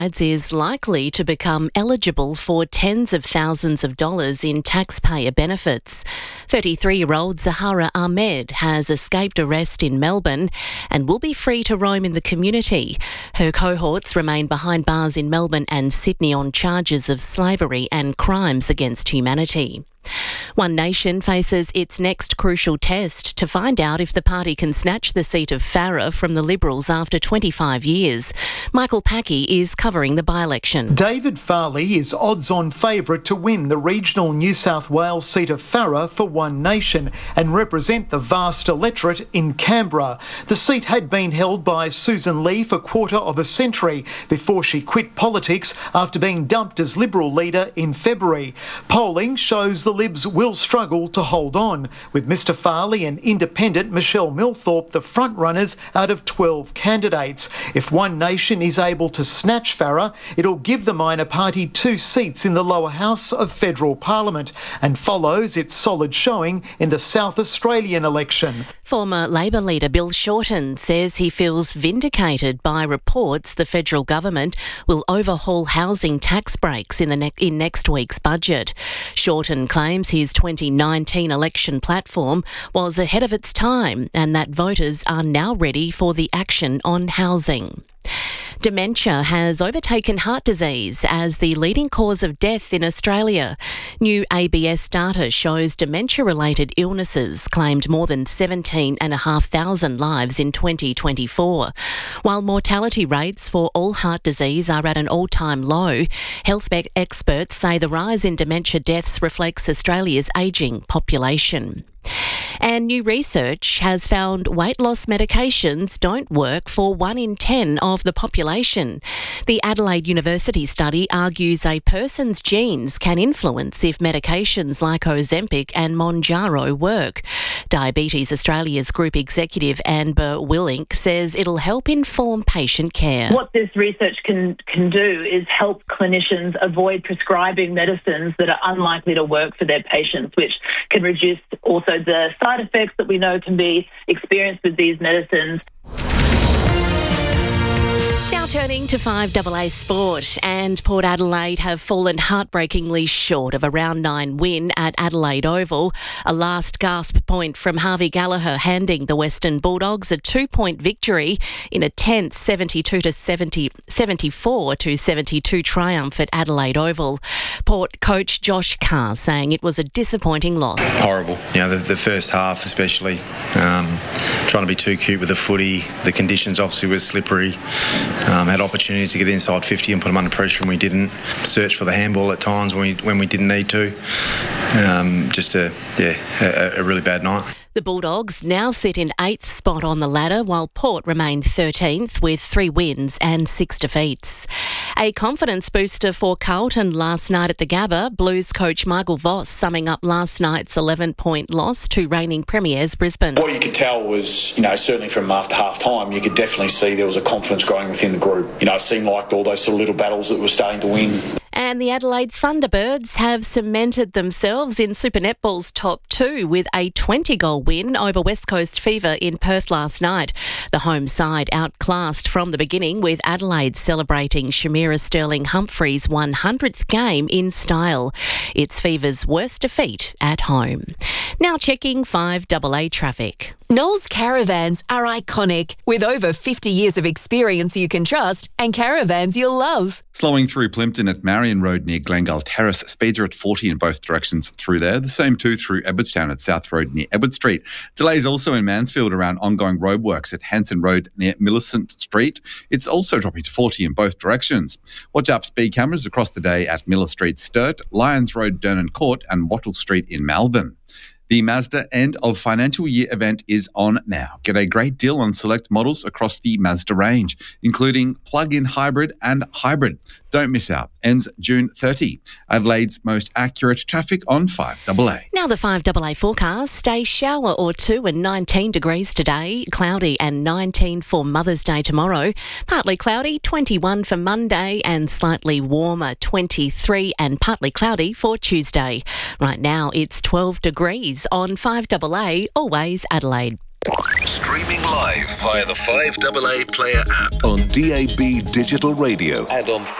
is likely to become eligible for tens of thousands of dollars in taxpayer benefits. 33-year-old Zahara Ahmed has escaped arrest in Melbourne and will be free to roam in the community. Her cohorts remain behind bars in Melbourne and Sydney on charges of slavery and crimes against humanity. One Nation faces its next crucial test to find out if the party can snatch the seat of Farrer from the Liberals after 25 years. Michael Packey is covering the by-election. David Farley is odds-on favourite to win the regional New South Wales seat of Farrer for One Nation and represent the vast electorate in Canberra. The seat had been held by Susan Lee for a quarter of a century before she quit politics after being dumped as Liberal leader in February. Polling shows the Libs will struggle to hold on, with Mr Farley and independent Michelle Milthorpe the front-runners out of 12 candidates. If One Nation is able to snatch Farrer, it'll give the minor party 2 seats in the lower house of federal parliament and follows its solid showing in the South Australian election. Former Labor leader Bill Shorten says he feels vindicated by reports the federal government will overhaul housing tax breaks in next week's budget. Shorten claims his 2019 election platform was ahead of its time and that voters are now ready for the action on housing. Dementia has overtaken heart disease as the leading cause of death in Australia. New ABS data shows dementia-related illnesses claimed more than 17,500 lives in 2024. While mortality rates for all heart disease are at an all-time low, health experts say the rise in dementia deaths reflects Australia's ageing population. And new research has found weight loss medications don't work for 1 in 10 of the population. The Adelaide University study argues a person's genes can influence if medications like Ozempic and Mounjaro work. Diabetes Australia's group executive Amber Willink says it'll help inform patient care. What this research can do is help clinicians avoid prescribing medicines that are unlikely to work for their patients, which can reduce also the side effects that we know can be experienced with these medicines. Now turning to 5AA sport, and Port Adelaide have fallen heartbreakingly short of a round 9 win at Adelaide Oval. A last gasp point from Harvey Gallagher handing the Western Bulldogs a 2-point victory in a tense 74-72 triumph at Adelaide Oval. Port coach Josh Carr saying it was a disappointing loss. Horrible. You know, the first half especially, trying to be too cute with the footy. The conditions obviously were slippery. Had opportunities to get inside 50 and put them under pressure, and we didn't. Search for the handball at times when we didn't need to. Just a really bad night. The Bulldogs now sit in 8th spot on the ladder, while Port remain 13th with 3 wins and 6 defeats. A confidence booster for Carlton last night at the Gabba. Blues coach Michael Voss summing up last night's 11-point loss to reigning premiers Brisbane. What you could tell was, certainly from after half-time, you could definitely see there was a confidence growing within the group. It seemed like all those sort of little battles that were starting to win. And the Adelaide Thunderbirds have cemented themselves in Super Netball's top 2 with a 20-goal win over West Coast Fever in Perth last night. The home side outclassed from the beginning, with Adelaide celebrating Shamira Sterling-Humphrey's 100th game in style. It's Fever's worst defeat at home. Now checking 5AA traffic. Knowles Caravans are iconic, with over 50 years of experience you can trust and caravans you'll love. Slowing through Plympton at Marion Road near Glengall Terrace. Speeds are at 40 in both directions through there. The same too through Edwardstown at South Road near Edward Street. Delays also in Mansfield around ongoing roadworks at Hanson Road near Millicent Street. It's also dropping to 40 in both directions. Watch out for speed cameras across the day at Miller Street, Sturt, Lyons Road, Dernan Court and Wattle Street in Malvern. The Mazda end of financial year event is on now. Get a great deal on select models across the Mazda range, including plug-in hybrid and hybrid. Don't miss out. Ends June 30. Adelaide's most accurate traffic on 5AA. Now the 5AA forecast. A shower or 2 and 19 degrees today. Cloudy and 19 for Mother's Day tomorrow. Partly cloudy, 21 for Monday, and slightly warmer, 23 and partly cloudy for Tuesday. Right now it's 12 degrees on 5AA, always Adelaide. Streaming live via the 5AA Player app on DAB Digital Radio and on